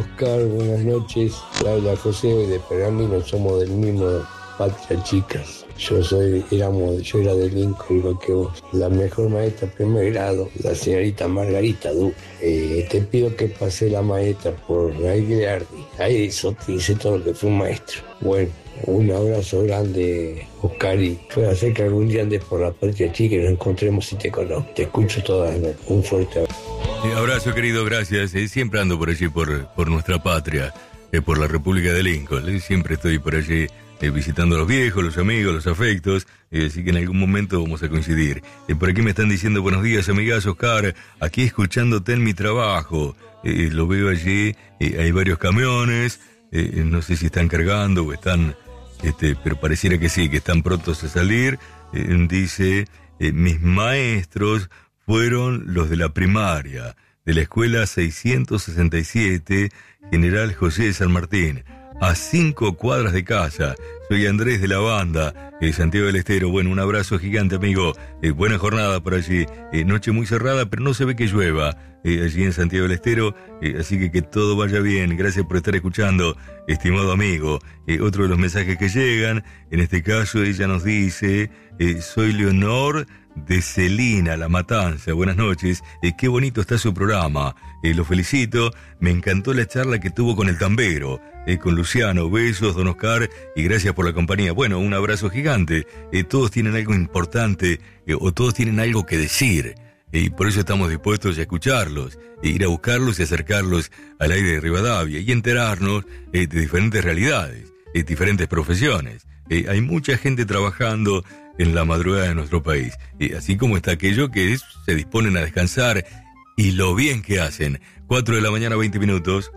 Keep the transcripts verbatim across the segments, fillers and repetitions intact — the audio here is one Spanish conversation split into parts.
Oscar, buenas noches. Habla José de Pergamino, somos del mismo Patria Chicas. Yo soy, éramos, yo era de Lincoln, igual que vos. La mejor maestra de primer grado, la señorita Margarita Duque. Eh, te pido que pase la maestra por Aguilardi. Ahí eso te dice todo lo que fue un maestro. Bueno, un abrazo grande, Oscar, y puede ser que algún día andes por la Patria Chica y nos encontremos y te conozco. Te escucho todas las noches. Un fuerte abrazo. Eh, abrazo, querido, gracias. Eh, siempre ando por allí, por, por nuestra patria, eh, por la República de Lincoln. Eh, siempre estoy por allí eh, visitando a los viejos, los amigos, los afectos. Eh, así que en algún momento vamos a coincidir. Eh, por aquí me están diciendo buenos días, amigas, Oscar. Aquí escuchándote en mi trabajo. Eh, lo veo allí, eh, hay varios camiones. Eh, no sé si están cargando o están... Este, pero pareciera que sí, que están prontos a salir. Eh, dice, eh, mis maestros fueron los de la primaria, de la escuela seiscientos sesenta y siete, General José de San Martín, a cinco cuadras de casa. Soy Andrés de la Banda, eh, Santiago del Estero. Bueno, un abrazo gigante, amigo. Eh, buena jornada por allí. Eh, noche muy cerrada, pero no se ve que llueva eh, allí en Santiago del Estero. Eh, así que que todo vaya bien. Gracias por estar escuchando, estimado amigo. Eh, otro de los mensajes que llegan, en este caso ella nos dice, eh, soy Leonor de Celina, La Matanza. Buenas noches. Eh, qué bonito está su programa. Eh, lo felicito. Me encantó la charla que tuvo con el tambero, eh, con Luciano. Besos, don Oscar, y gracias por la compañía. Bueno, un abrazo gigante. Eh, todos tienen algo importante eh, o todos tienen algo que decir. Eh, y por eso estamos dispuestos a escucharlos, e ir a buscarlos y acercarlos al aire de Rivadavia y enterarnos eh, de diferentes realidades, eh, diferentes profesiones. Eh, hay mucha gente trabajando en la madrugada de nuestro país, eh, así como está aquello que es, se disponen a descansar, y lo bien que hacen. Cuatro de la mañana, veinte minutos.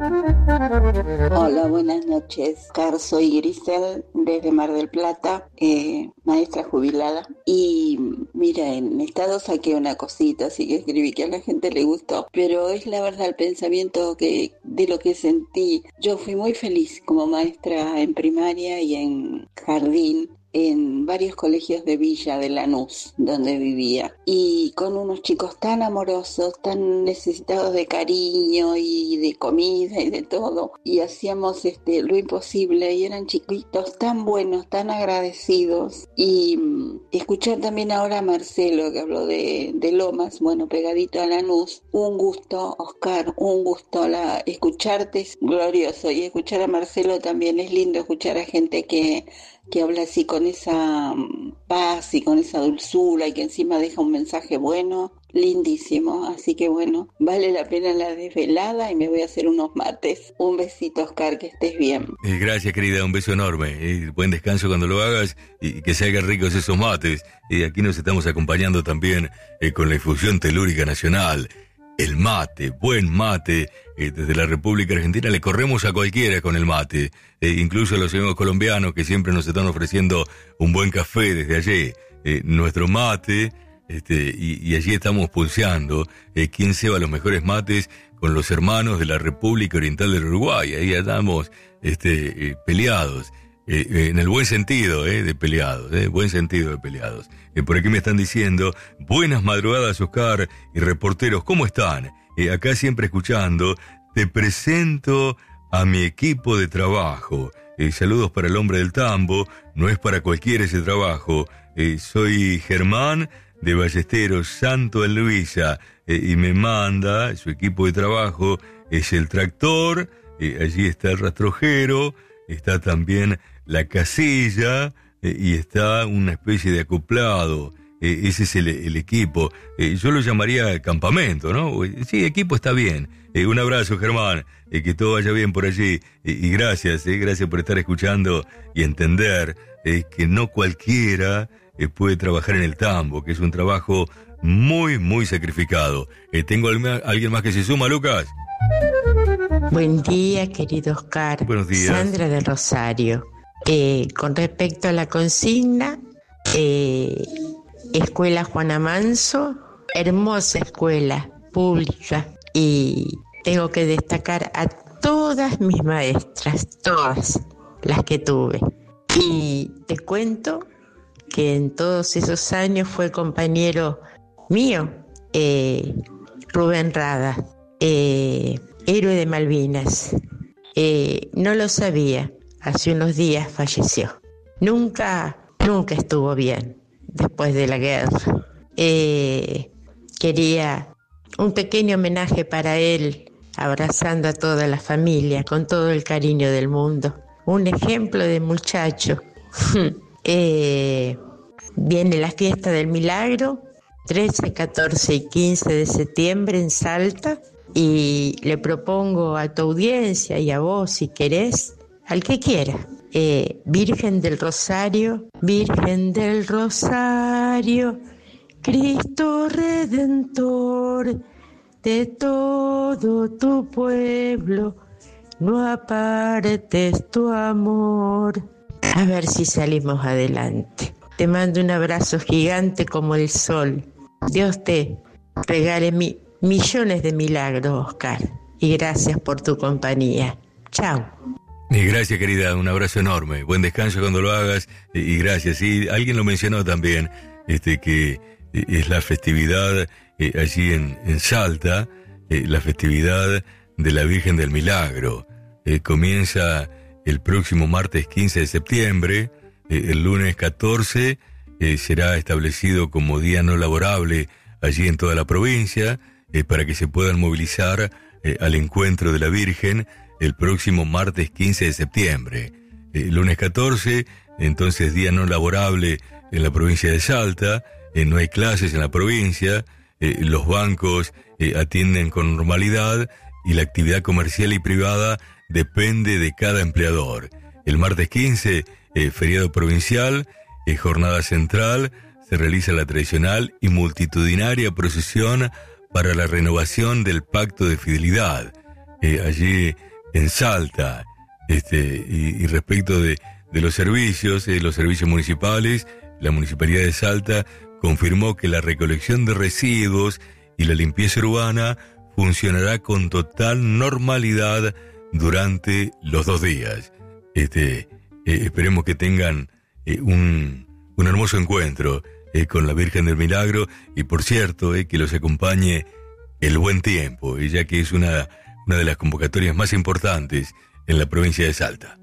Hola, buenas noches. Car, soy Grisel desde Mar del Plata, eh, maestra jubilada. Y mira, en estado saqué una cosita, así que escribí que a la gente le gustó. Pero es la verdad el pensamiento que de lo que sentí. Yo fui muy feliz como maestra en primaria y en jardín, en varios colegios de Villa de Lanús, donde vivía, y con unos chicos tan amorosos, tan necesitados de cariño y de comida y de todo, y hacíamos este lo imposible, y eran chiquitos tan buenos, tan agradecidos. Y mm, escuchar también ahora a Marcelo, que habló de, de Lomas, bueno, pegadito a Lanús. Un gusto, Oscar, un gusto. La, escucharte es glorioso, y escuchar a Marcelo también es lindo, escuchar a gente que que habla así con esa paz y con esa dulzura, y que encima deja un mensaje bueno, lindísimo. Así que bueno, vale la pena la desvelada, y me voy a hacer unos mates. Un besito, Oscar, que estés bien. Eh, gracias, querida, un beso enorme. Eh, buen descanso cuando lo hagas, y que se hagan ricos esos mates. Eh, aquí nos estamos acompañando también eh, con la infusión telúrica nacional. El mate, buen mate, eh, desde la República Argentina le corremos a cualquiera con el mate, eh, incluso a los amigos colombianos que siempre nos están ofreciendo un buen café desde allí, eh, nuestro mate, este, y, y allí estamos pulseando eh, quién se va los mejores mates con los hermanos de la República Oriental del Uruguay. Ahí andamos este, eh, peleados. Eh, eh, en el buen sentido, eh, de peleados, eh, buen sentido de peleados. Eh, por aquí me están diciendo, buenas madrugadas, Oscar y reporteros, ¿cómo están? Eh, acá siempre escuchando, te presento a mi equipo de trabajo. Eh, saludos para el hombre del tambo, no es para cualquiera ese trabajo. Eh, soy Germán de Ballesteros, Santo en Luisa, eh, y me manda, su equipo de trabajo es el tractor, eh, allí está el rastrojero, está también la casilla, eh, y está una especie de acoplado. Eh, ese es el, el equipo. Eh, yo lo llamaría campamento, ¿no? Sí, equipo está bien. Eh, un abrazo, Germán. Eh, que todo vaya bien por allí. Eh, y gracias, eh, gracias por estar escuchando y entender eh, que no cualquiera eh, puede trabajar en el tambo, que es un trabajo muy, muy sacrificado. Eh, ¿Tengo alguien más que se suma, Lucas? Buen día, querido Oscar. Buenos días. Sandra del Rosario. Eh, con respecto a la consigna, eh, Escuela Juana Manso, hermosa escuela pública, y tengo que destacar a todas mis maestras, todas las que tuve. Y te cuento que en todos esos años fue compañero mío, eh, Rubén Rada. Eh, héroe de Malvinas. Eh, no lo sabía, hace unos días falleció. Nunca, nunca estuvo bien después de la guerra. Eh, quería un pequeño homenaje para él, abrazando a toda la familia con todo el cariño del mundo. Un ejemplo de muchacho. eh, viene la fiesta del Milagro, trece, catorce y quince de septiembre en Salta, y le propongo a tu audiencia y a vos, si querés, al que quiera, eh, Virgen del Rosario, Virgen del Rosario, Cristo Redentor de todo tu pueblo, no apartes tu amor. A ver si salimos adelante. Te mando un abrazo gigante como el sol. Dios te regale mi, millones de milagros, Oscar. Y gracias por tu compañía. Chao. Y gracias, querida, un abrazo enorme. Buen descanso cuando lo hagas. Y gracias. Y alguien lo mencionó también, este que es la festividad eh, allí en, en Salta, eh, la festividad de la Virgen del Milagro. Eh, comienza el próximo martes quince de septiembre. Eh, el lunes catorce eh, será establecido como día no laborable allí en toda la provincia, eh, para que se puedan movilizar eh, al encuentro de la Virgen el próximo martes quince de septiembre. Eh, lunes catorce, entonces día no laborable en la provincia de Salta, eh, no hay clases en la provincia, eh, los bancos eh, atienden con normalidad y la actividad comercial y privada depende de cada empleador. El martes quince, eh, feriado provincial, eh, jornada central, se realiza la tradicional y multitudinaria procesión para la renovación del Pacto de Fidelidad, eh, allí en Salta. Este, y, y respecto de, de los servicios, eh, los servicios municipales, la Municipalidad de Salta confirmó que la recolección de residuos y la limpieza urbana funcionará con total normalidad durante los dos días. Este, eh, esperemos que tengan eh, un, un hermoso encuentro eh, con la Virgen del Milagro, y por cierto, eh, que los acompañe el buen tiempo, eh, ya que es una, una de las convocatorias más importantes en la provincia de Salta.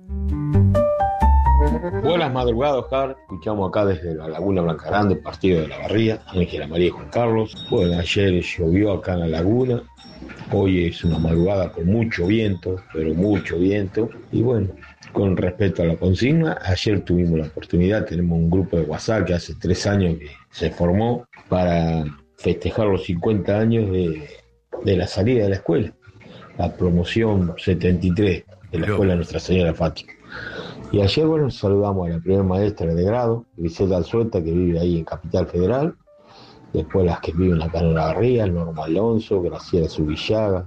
Buenas madrugadas, Oscar. Escuchamos acá desde la Laguna Blanca Grande, partido de la Barría, Ángela María y Juan Carlos. Bueno, ayer llovió acá en la laguna. Hoy es una madrugada con mucho viento, pero mucho viento. Y bueno, con respecto a la consigna, ayer tuvimos la oportunidad, tenemos un grupo de WhatsApp que hace tres años que se formó para festejar los cincuenta años de, de la salida de la escuela, la promoción setenta y tres de la escuela Nuestra Señora Fátima. Y ayer, bueno, saludamos a la primera maestra de grado, Griselda Alzueta, que vive ahí en Capital Federal, después las que viven acá en la Barría, Norma Alonso, Graciela Subillaga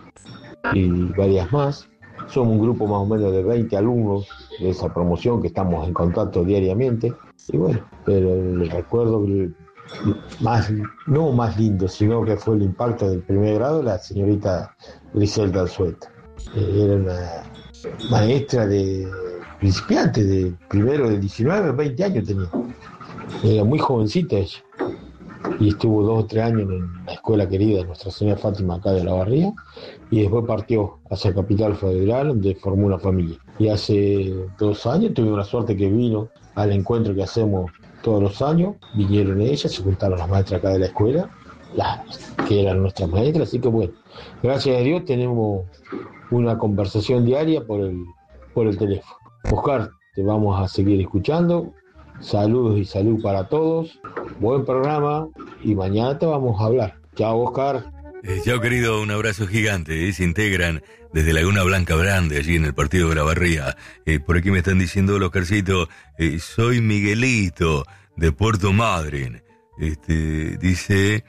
y varias más. Somos un grupo más o menos de veinte alumnos de esa promoción que estamos en contacto diariamente. Y bueno, pero el recuerdo más, no más lindo, sino que fue el impacto del primer grado, la señorita Griselda Alzueta. Era una maestra de principiante, de primero de diecinueve, veinte años tenía. Era muy jovencita ella. Y estuvo dos o tres años en la escuela querida de Nuestra Señora Fátima acá de la Barría, y después partió hacia Capital Federal, donde formó una familia. Y hace dos años tuvimos la suerte que vino al encuentro que hacemos todos los años, vinieron ellas, se juntaron las maestras acá de la escuela, las que eran nuestras maestras, así que bueno, gracias a Dios tenemos una conversación diaria por el, por el teléfono. Oscar, te vamos a seguir escuchando. Saludos y salud para todos. Buen programa y mañana te vamos a hablar. Chao, Oscar. Eh, chao, querido, un abrazo gigante. Eh, se integran desde Laguna Blanca Grande, allí en el partido de la Barría. Eh, por aquí me están diciendo, Oscarcito, eh, soy Miguelito de Puerto Madryn. Este, dice,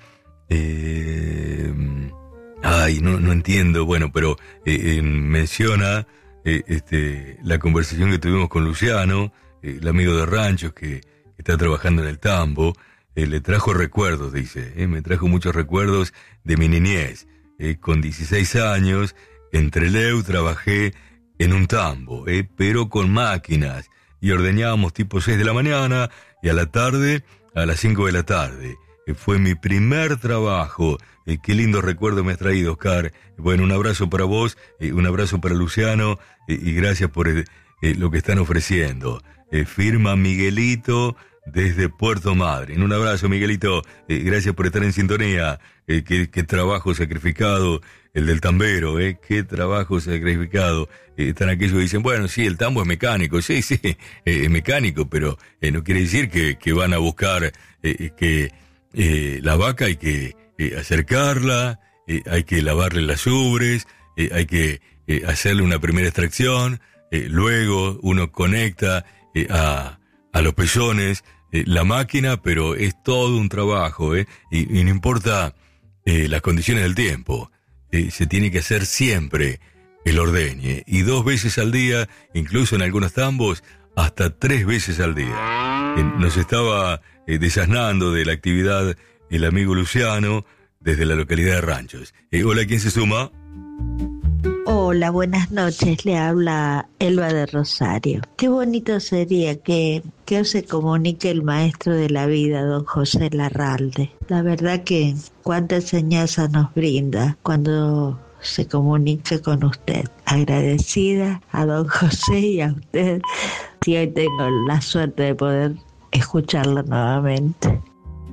eh, ay, no, no entiendo, bueno, pero eh, eh, menciona eh, este, la conversación que tuvimos con Luciano, el amigo de ranchos que está trabajando en el tambo. Eh, le trajo recuerdos, dice, eh, me trajo muchos recuerdos de mi niñez. Eh, con dieciséis años, en Trelew trabajé en un tambo, eh, pero con máquinas, y ordeñábamos tipo seis de la mañana y a la tarde a las cinco de la tarde. eh, fue mi primer trabajo. Eh, qué lindo recuerdo me has traído, Oscar. Bueno, un abrazo para vos, eh, un abrazo para Luciano, eh, y gracias por eh, eh, lo que están ofreciendo. Eh, firma Miguelito desde Puerto Madryn. Un abrazo, Miguelito. Eh, gracias por estar en sintonía. Eh, qué, qué trabajo sacrificado el del tambero, ¿eh? Qué trabajo sacrificado. Eh, están aquellos que dicen, bueno, sí, el tambo es mecánico. Sí, sí, eh, es mecánico, pero eh, no quiere decir que, que van a buscar eh, que eh, la vaca hay que eh, acercarla, eh, hay que lavarle las ubres, eh, hay que eh, hacerle una primera extracción, eh, luego uno conecta eh, a, a los pezones eh, la máquina, pero es todo un trabajo, ¿eh? y, y no importa eh, las condiciones del tiempo. Eh, se tiene que hacer siempre el ordeñe, y dos veces al día, incluso en algunos tambos, hasta tres veces al día. Eh, nos estaba eh, desasnando de la actividad el amigo Luciano desde la localidad de Ranchos. Eh, hola, ¿quién se suma? Hola, buenas noches, le habla Elba de Rosario. Qué bonito sería que, que os se comunique el maestro de la vida, don José Larralde. La verdad que cuánta enseñanza nos brinda cuando se comunique con usted. Agradecida a don José y a usted, si hoy tengo la suerte de poder escucharlo nuevamente.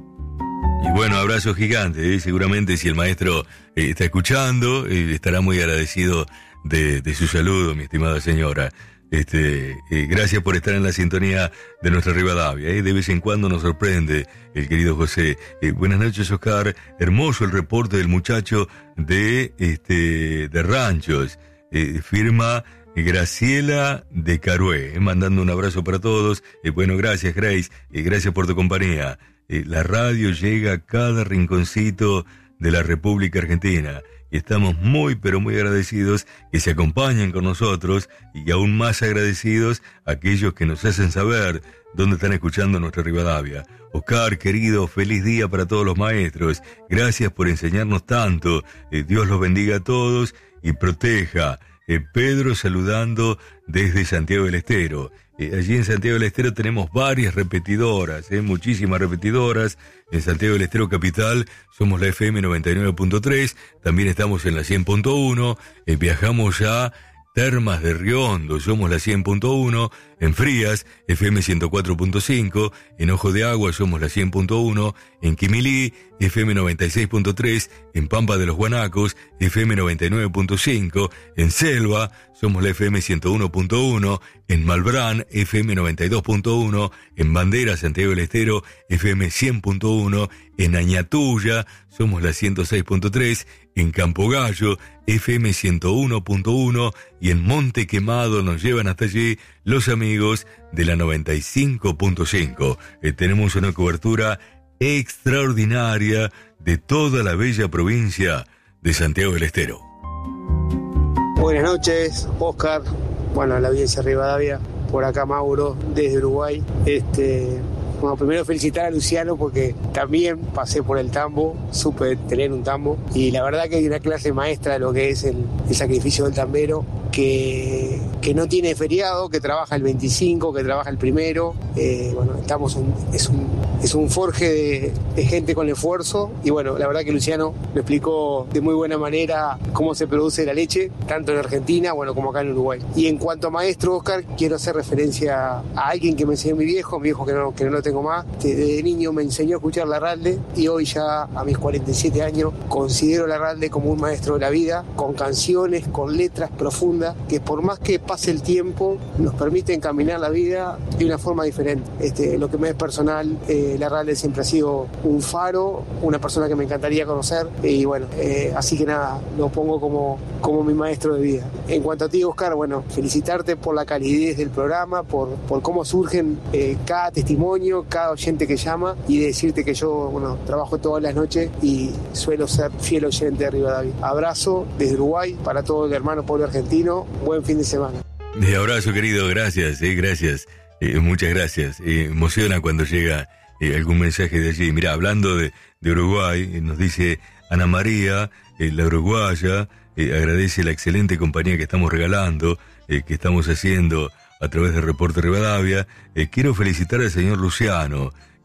Y bueno, abrazo gigante, ¿eh? Seguramente si el maestro eh, está escuchando, eh, estará muy agradecido de, de su saludo, mi estimada señora. Este, eh, gracias por estar en la sintonía de nuestra Rivadavia, ¿eh? De vez en cuando nos sorprende el querido José. Eh, buenas noches, Oscar. Hermoso el reporte del muchacho de, este, de Ranchos. Eh, firma Graciela de Carué, eh, mandando un abrazo para todos. Eh, bueno, gracias, Grace. Eh, gracias por tu compañía. Eh, la radio llega a cada rinconcito de la República Argentina y estamos muy pero muy agradecidos que se acompañen con nosotros, y aún más agradecidos aquellos que nos hacen saber dónde están escuchando nuestra Rivadavia. Oscar, querido, feliz día para todos los maestros. Gracias por enseñarnos tanto. Eh, Dios los bendiga a todos y proteja. Eh, Pedro saludando desde Santiago del Estero. Eh, allí en Santiago del Estero tenemos varias repetidoras, eh, muchísimas repetidoras. En Santiago del Estero Capital somos la F M noventa y nueve punto tres, también estamos en la cien punto uno, eh, viajamos a Termas de Riondo, somos la cien punto uno, en Frías, F M ciento cuatro punto cinco, en Ojo de Agua somos la cien punto uno, en Quimilí, F M noventa y seis punto tres, en Pampa de los Guanacos, F M noventa y nueve punto cinco, en Selva, somos la F M ciento uno punto uno, en Malbrán, F M noventa y dos punto uno, en Bandera, Santiago del Estero, F M cien punto uno, en Añatuya, somos la ciento seis punto tres, en Campo Gallo, F M ciento uno punto uno, y en Monte Quemado nos llevan hasta allí los amigos de la noventa y cinco punto cinco. Eh, tenemos una cobertura extraordinaria de toda la bella provincia de Santiago del Estero. Buenas noches, Oscar. Bueno, la audiencia Rivadavia, por acá Mauro, desde Uruguay. Este... Bueno, primero felicitar a Luciano porque también pasé por el tambo, supe tener un tambo, y la verdad que hay una clase maestra de lo que es el, el sacrificio del tambero, que, que no tiene feriado, que trabaja el veinticinco, que trabaja el primero. Eh, bueno, estamos un, es, un, es un forje de, de gente con esfuerzo, y bueno, la verdad que Luciano lo explicó de muy buena manera cómo se produce la leche, tanto en Argentina, bueno, como acá en Uruguay. Y en cuanto a maestro, Oscar, quiero hacer referencia a alguien que me enseñó mi viejo, mi viejo que no, que no tengo más. Desde niño me enseñó a escuchar Larralde, y hoy ya a mis cuarenta y siete años considero Larralde como un maestro de la vida, con canciones, con letras profundas, que por más que pase el tiempo nos permiten caminar la vida de una forma diferente. Este, lo que me es personal, eh, Larralde siempre ha sido un faro, una persona que me encantaría conocer, y bueno, eh, así que nada, lo pongo como, como mi maestro de vida. En cuanto a ti, Oscar, bueno, felicitarte por la calidez del programa, por, por cómo surgen eh, cada testimonio, cada oyente que llama, y decirte que yo, bueno, trabajo todas las noches y suelo ser fiel oyente de Rivadavia. Abrazo desde Uruguay para todo el hermano pueblo argentino. Buen fin de semana. De abrazo, querido, gracias, eh, gracias, eh, muchas gracias. Eh, emociona cuando llega eh, algún mensaje de allí. Mira, hablando de, de Uruguay, eh, nos dice Ana María, eh, la uruguaya, eh, agradece la excelente compañía que estamos regalando, eh, que estamos haciendo a través del Reporte Rivadavia. Eh, quiero felicitar al señor Luciano,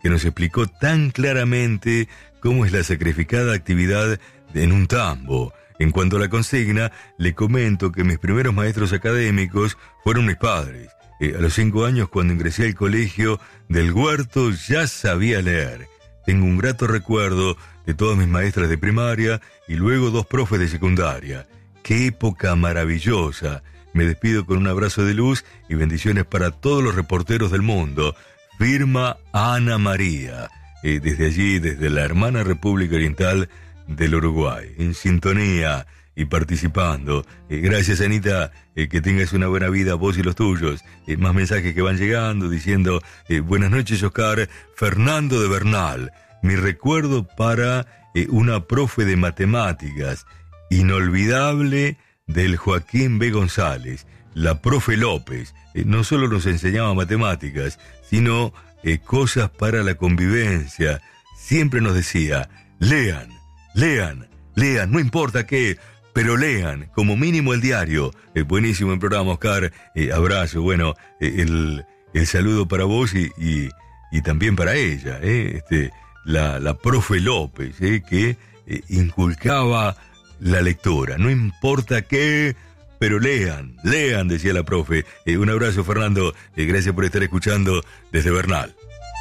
que nos explicó tan claramente cómo es la sacrificada actividad en un tambo. En cuanto a la consigna, le comento que mis primeros maestros académicos fueron mis padres. Eh, a los cinco años, cuando ingresé al colegio del Huerto, ya sabía leer. Tengo un grato recuerdo de todas mis maestras de primaria y luego dos profes de secundaria. ¡Qué época maravillosa! Me despido con un abrazo de luz y bendiciones para todos los reporteros del mundo. Firma Ana María. Eh, desde allí, desde la hermana República Oriental del Uruguay, en sintonía y participando. Eh, gracias, Anita, eh, que tengas una buena vida, vos y los tuyos. Eh, más mensajes que van llegando diciendo, eh, buenas noches, Oscar. Fernando de Bernal, mi recuerdo para eh, una profe de matemáticas, inolvidable, del Joaquín B. González, la profe López. Eh, no solo nos enseñaba matemáticas, sino eh, cosas para la convivencia. Siempre nos decía, lean, lean, lean, no importa qué, pero lean, como mínimo el diario. Eh, buenísimo el programa, Oscar. Eh, abrazo, bueno, eh, el, el saludo para vos y, y, y también para ella, eh, este, la, la profe López, eh, que eh, inculcaba la lectura. No importa qué, pero lean, lean, decía la profe. Eh, un abrazo, Fernando. Eh, gracias por estar escuchando desde Bernal.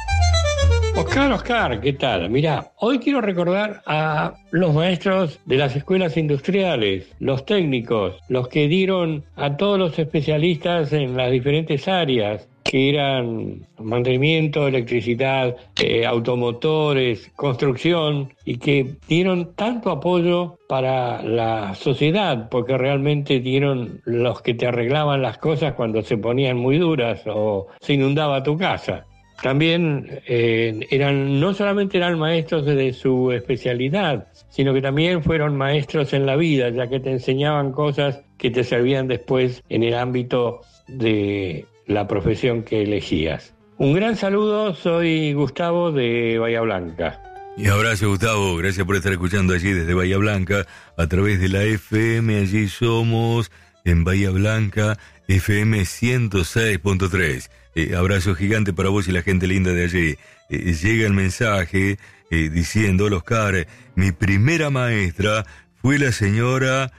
Oscar, Oscar, ¿qué tal? Mirá, hoy quiero recordar a los maestros de las escuelas industriales, los técnicos, los que dieron a todos los especialistas en las diferentes áreas, que eran mantenimiento, electricidad, eh, automotores, construcción, y que dieron tanto apoyo para la sociedad, porque realmente dieron los que te arreglaban las cosas cuando se ponían muy duras o se inundaba tu casa. También eh, eran, no solamente eran maestros de su especialidad, sino que también fueron maestros en la vida, ya que te enseñaban cosas que te servían después en el ámbito de la profesión que elegías. Un gran saludo, soy Gustavo de Bahía Blanca. Y abrazo, Gustavo, gracias por estar escuchando allí desde Bahía Blanca, a través de la F M, allí somos en Bahía Blanca, F M ciento seis punto tres. Eh, abrazo gigante para vos y la gente linda de allí. Eh, llega el mensaje eh, diciendo, hola, Oscar, mi primera maestra fue la señora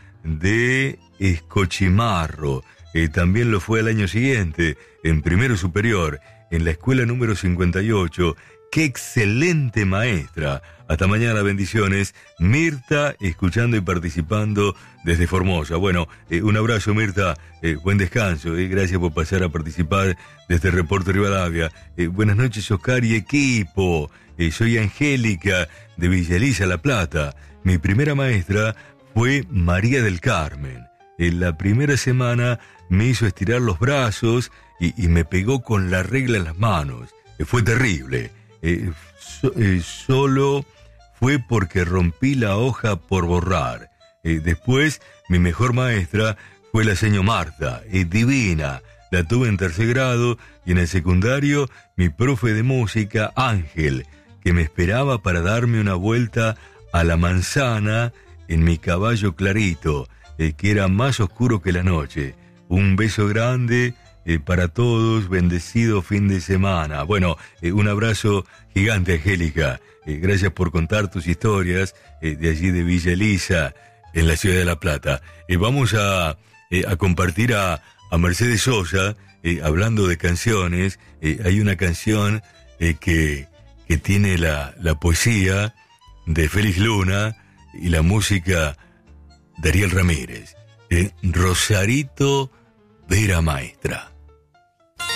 de Escochimarro. Eh, también lo fue al año siguiente, en primero superior, en la escuela número cincuenta y ocho. ¡Qué excelente maestra! Hasta mañana, bendiciones. Mirta, escuchando y participando desde Formosa. Bueno, eh, un abrazo, Mirta, eh, buen descanso, eh, gracias por pasar a participar desde Reporte Rivadavia. Eh, buenas noches, Oscar y equipo. Eh, soy Angélica, de Villa Elisa, La Plata. Mi primera maestra fue María del Carmen. En la primera semana me hizo estirar los brazos y, y me pegó con la regla en las manos. Eh, fue terrible. Eh, so, eh, solo fue porque rompí la hoja por borrar. Eh, después, mi mejor maestra fue la señora Marta, eh, divina. La tuve en tercer grado y en el secundario, mi profe de música, Ángel, que me esperaba para darme una vuelta a la manzana en mi caballo clarito, eh, que era más oscuro que la noche. Un beso grande eh, para todos, bendecido fin de semana. Bueno, eh, un abrazo gigante, Angélica. Eh, gracias por contar tus historias eh, de allí de Villa Elisa, en la ciudad de La Plata. Eh, vamos a, eh, a compartir a, a Mercedes Sosa, eh, hablando de canciones. Eh, hay una canción eh, que, que tiene la, la poesía de Félix Luna y la música de Ariel Ramírez. Eh, Rosarito Vera Maestra.